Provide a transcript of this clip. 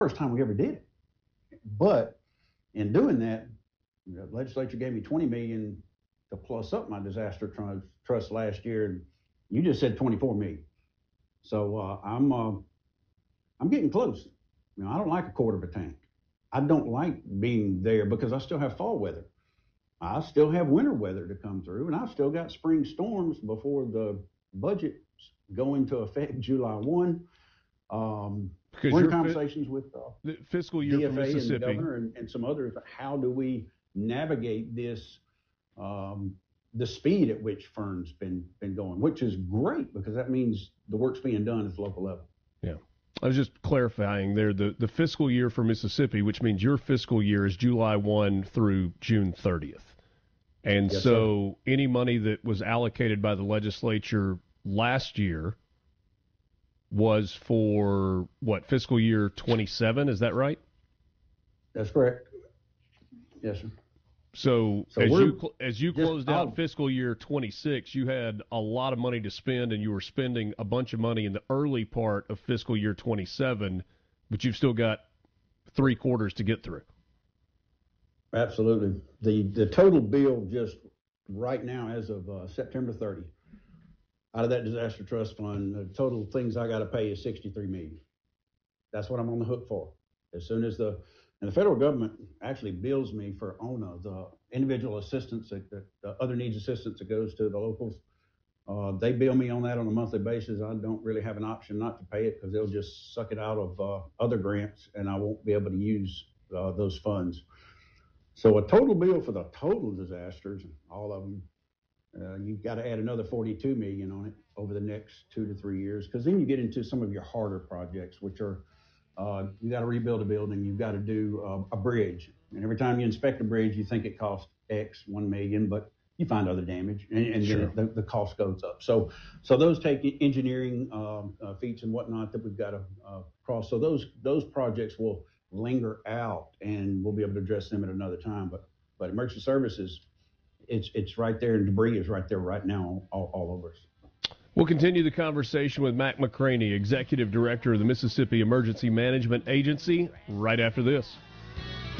first time we ever did it. But in doing that, the legislature gave me $20 million to plus up my disaster trust last year, and you just said $24 million. So I'm getting close. I don't like a quarter of a tank. I don't like being there because I still have fall weather. I still have winter weather to come through, and I've still got spring storms before the budgets go into effect July 1. We're in conversations with the fiscal year DFA for Mississippi and the governor and some others. How do we navigate this, the speed at which Fern's been going, which is great because that means the work's being done at the local level. Yeah. I was just clarifying there, the fiscal year for Mississippi, which means your fiscal year is July 1 through June 30th. And yes, so any money that was allocated by the legislature last year was for, what, fiscal year 27? Is that right? That's correct. Yes, sir. So as you closed out fiscal year 26, you had a lot of money to spend, and you were spending a bunch of money in the early part of fiscal year 27, but you've still got 3 quarters to get through. Absolutely. The total bill just right now, as of September 30, out of that disaster trust fund, the total things I got to pay is $63 million. That's what I'm on the hook for. As soon as the federal government actually bills me for ONA, the individual assistance, the other needs assistance that goes to the locals. They bill me on that on a monthly basis. I don't really have an option not to pay it because they'll just suck it out of other grants, and I won't be able to use those funds. So a total bill for the total disasters, all of them, you've got to add another $42 million on it over the next 2 to 3 years, because then you get into some of your harder projects, which are you got to rebuild a building, you've got to do a bridge, and every time you inspect a bridge, you think it costs X, $1 million, but you find other damage, and sure. then the cost goes up. So those take engineering feats and whatnot that we've got to cross. So those projects will linger out, and we'll be able to address them at another time. But emergency services, it's right there, and debris is right there right now all over us. We'll continue the conversation with Mac McCraney, Executive Director of the Mississippi Emergency Management Agency, right after this.